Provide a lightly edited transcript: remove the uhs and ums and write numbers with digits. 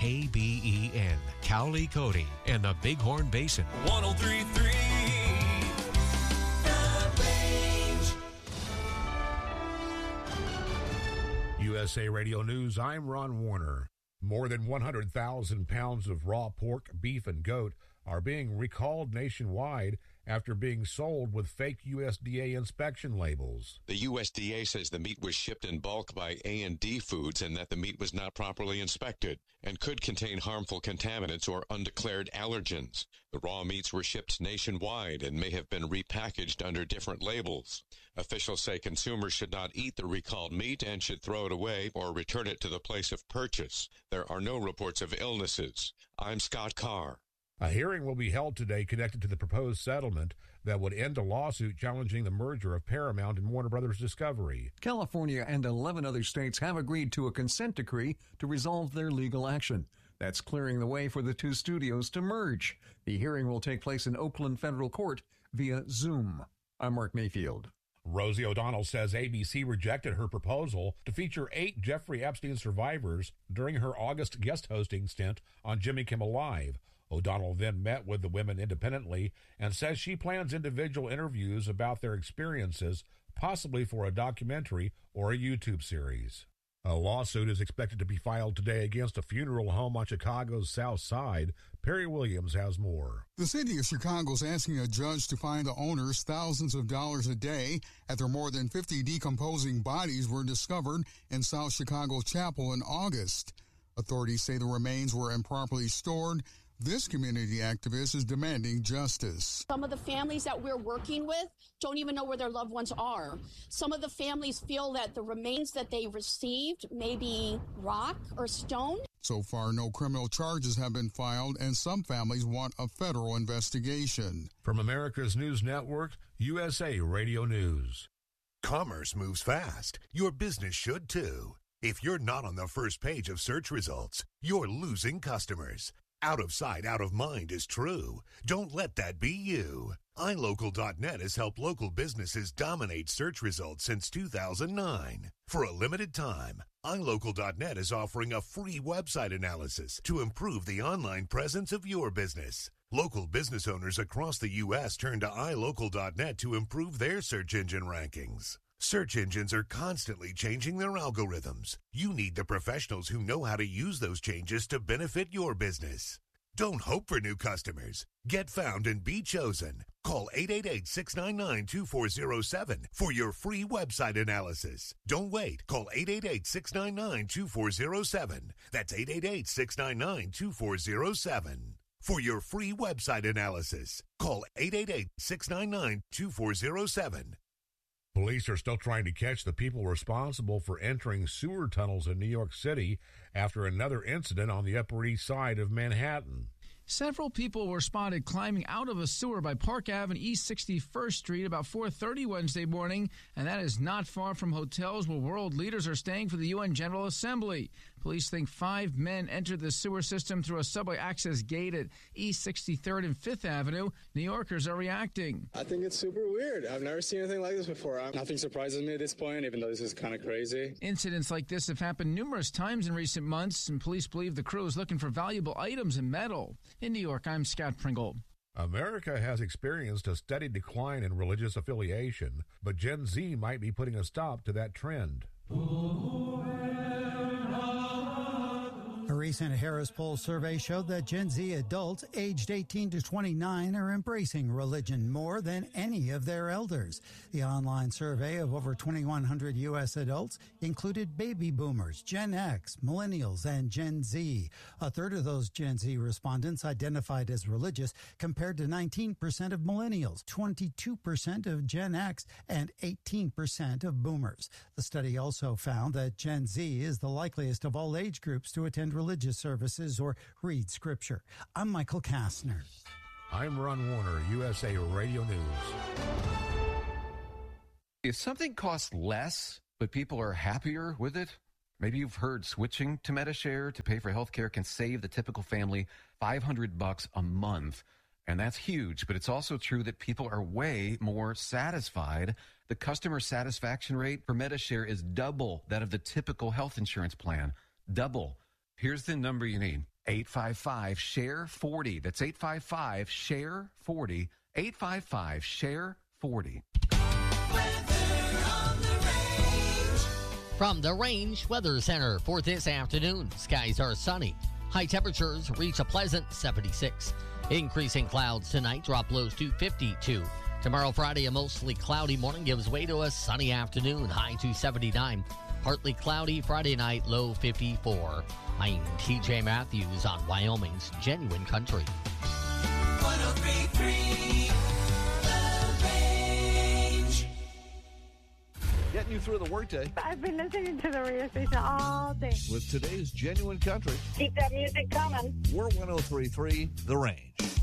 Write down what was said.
KBEN, Cowley, Cody, and the Bighorn Basin. 103.3 The Range. USA Radio News, I'm Ron Warner. More than 100,000 pounds of raw pork, beef, and goat are being recalled nationwide after being sold with fake USDA inspection labels. The USDA says the meat was shipped in bulk by A&D Foods and that the meat was not properly inspected and could contain harmful contaminants or undeclared allergens. The raw meats were shipped nationwide and may have been repackaged under different labels. Officials say consumers should not eat the recalled meat and should throw it away or return it to the place of purchase. There are no reports of illnesses. I'm Scott Carr. A hearing will be held today connected to the proposed settlement that would end a lawsuit challenging the merger of Paramount and Warner Brothers Discovery. California and 11 other states have agreed to a consent decree to resolve their legal action. That's clearing the way for the two studios to merge. The hearing will take place in Oakland Federal Court via Zoom. I'm Mark Mayfield. Rosie O'Donnell says ABC rejected her proposal to feature 8 Jeffrey Epstein survivors during her August guest hosting stint on Jimmy Kimmel Live. O'Donnell then met with the women independently and says she plans individual interviews about their experiences, possibly for a documentary or a YouTube series. A lawsuit is expected to be filed today against a funeral home on Chicago's South Side. Perry Williams has more. The city of Chicago is asking a judge to fine the owners thousands of dollars a day after more than 50 decomposing bodies were discovered in South Chicago Chapel in August. Authorities say the remains were improperly stored. This community activist is demanding justice. Some of the families that we're working with don't even know where their loved ones are. Some of the families feel that the remains that they received may be rock or stone. So far, no criminal charges have been filed, and some families want a federal investigation. From America's News Network, USA Radio News. Commerce moves fast. Your business should too. If you're not on the first page of search results, you're losing customers. Out of sight, out of mind is true. Don't let that be you. iLocal.net has helped local businesses dominate search results since 2009. For a limited time, iLocal.net is offering a free website analysis to improve the online presence of your business. Local business owners across the U.S. turn to iLocal.net to improve their search engine rankings. Search engines are constantly changing their algorithms. You need the professionals who know how to use those changes to benefit your business. Don't hope for new customers. Get found and be chosen. Call 888-699-2407 for your free website analysis. Don't wait. Call 888-699-2407. That's 888-699-2407. For your free website analysis, call 888-699-2407. Police are still trying to catch the people responsible for entering sewer tunnels in New York City after another incident on the Upper East Side of Manhattan. Several people were spotted climbing out of a sewer by Park Ave and East 61st Street about 4:30 Wednesday morning, and that is not far from hotels where world leaders are staying for the UN General Assembly. Police think 5 men entered the sewer system through a subway access gate at East 63rd and 5th Avenue. New Yorkers are reacting. I think it's super weird. I've never seen anything like this before. Nothing surprises me at this point, even though this is kind of crazy. Incidents like this have happened numerous times in recent months, and police believe the crew is looking for valuable items and metal. In New York, I'm Scott Pringle. America has experienced a steady decline in religious affiliation, but Gen Z might be putting a stop to that trend. A recent Harris Poll survey showed that Gen Z adults aged 18 to 29 are embracing religion more than any of their elders. The online survey of over 2,100 U.S. adults included baby boomers, Gen X, millennials, and Gen Z. A third of those Gen Z respondents identified as religious, compared to 19% of millennials, 22% of Gen X, and 18% of boomers. The study also found that Gen Z is the likeliest of all age groups to attend religious services or read scripture. I'm Michael Kastner. I'm Ron Warner, USA Radio News. If something costs less, but people are happier with it, maybe you've heard switching to Medi-Share to pay for health care can save the typical family $500 a month. And that's huge, but it's also true that people are way more satisfied. The customer satisfaction rate for Medi-Share is double that of the typical health insurance plan. Double. Here's the number you need. 855-SHARE-40. That's 855-SHARE-40. 855-SHARE-40. From the Range Weather Center for this afternoon, skies are sunny. High temperatures reach a pleasant 76. Increasing clouds tonight drop lows to 52. Tomorrow, Friday, a mostly cloudy morning gives way to a sunny afternoon, high to 79. Partly cloudy Friday night, low 54. I'm TJ Matthews on Wyoming's Genuine Country. 103.3 The Range. Getting you through the workday. I've been listening to the radio station all day. With today's Genuine Country. Keep that music coming. We're 103.3 The Range.